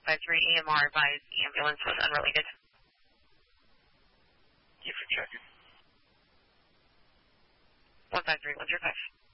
153 EMR advised the ambulance was unrelated. Thank you for checking. 153, 105.